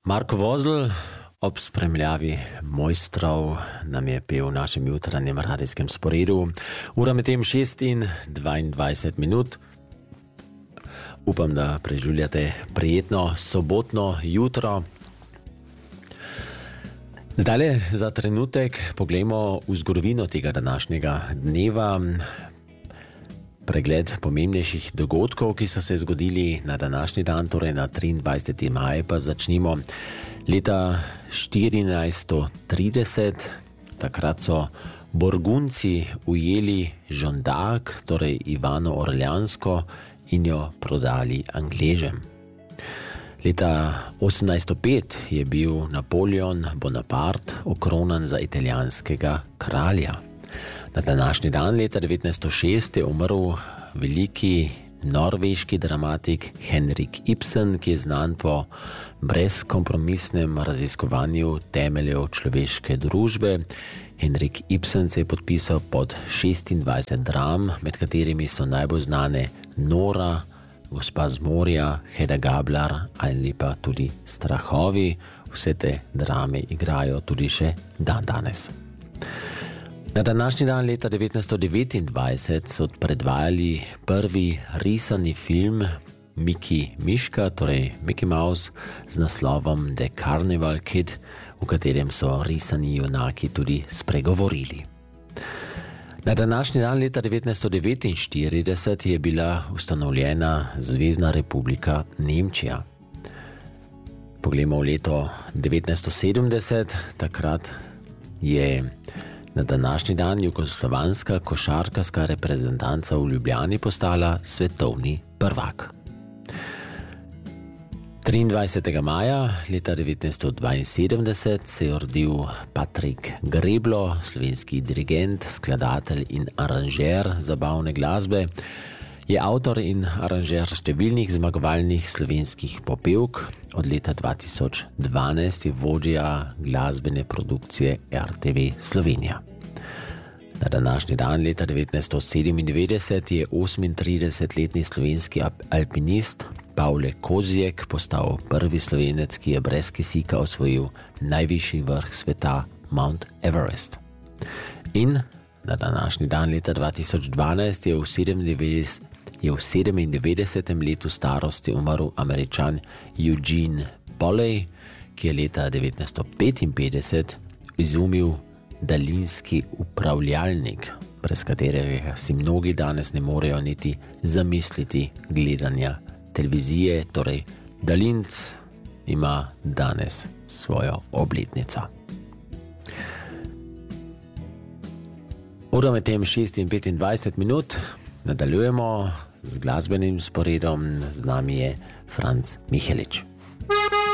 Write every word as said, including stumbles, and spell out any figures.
Marko Vozl ob spremljavi mojstrov nam je pel v našem jutranjem radijskem sporedu. Ura med tem šest in dvaindvajset minut. Upam, da preživljate prijetno sobotno jutro. Zdaj za trenutek poglejmo v zgodovino tega današnjega dneva. Pregled pomembnejših dogodkov, ki so se zgodili na današnji dan, torej na triindvajseti maj, pa začnimo. Leta štirinajststo trideset, takrat so Burgundci ujeli Jeanne d'Arc, torej Ivano Orleansko, in jo prodali Angležem. Leta osemnajststo pet je bil Napoleon Bonaparte okronan za italijanskega kralja. Na današnji dan, leta devetnajststo šest, je umrl veliki norveški dramatik Henrik Ibsen, ki je znan po brezkompromisnem raziskovanju temeljev človeške družbe. Henrik Ibsen se je podpisal pod šestindvajset dram, med katerimi so najbolj znane Nora, Gospa z morja, Hedda Gabler ali pa tudi Strahovi. Vse te drame igrajo tudi še dan danes. Na današnji dan leta devetnajststo devetindvajset so predvajali prvi risani film Miki Miška, torej Mickey Mouse, z naslovom The Carnival Kid, v katerem so risani junaki tudi spregovorili. Na današnji dan leta devetnajststo devetinštirideset je bila ustanovljena Zvezna republika Nemčija. Poglejmo v leto devetnajststo sedemdeset, takrat je na današnji dan jugoslovanska košarkarska reprezentanca v Ljubljani postala svetovni prvak. triindvajsetega maja leta devetnajststo dvainsedemdeset se je rodil Patrik Greblo, slovenski dirigent, skladatelj in aranžer zabavne glasbe. Je avtor in aranžer številnih zmagovalnih slovenskih popevk. Od leta dva tisoč dvanajst je vodja glasbene produkcije R T V Slovenija. Na današnji dan leta devetnajststo sedemindevetdeset je osemintridesetletni slovenski alpinist Pavle Kozjek postal prvi Slovenec, ki je brez kisika osvojil najvišji vrh sveta Mount Everest. In na današnji dan leta dva tisoč dvanajst je v sedemindevetdeset je v sedemindevetdesetem letu starosti umrl Američan Eugene Polley, ki je leta devetnajststo petinpetdeset izumil daljinski upravljalnik, brez katerega si mnogi danes ne morejo niti zamisliti gledanja televizije, torej daljinc ima danes svojo obletnico. Ura med tem šest in petindvajset minut, nadaljujemo z glasbenim sporedom, z nami je Franc Mihelič.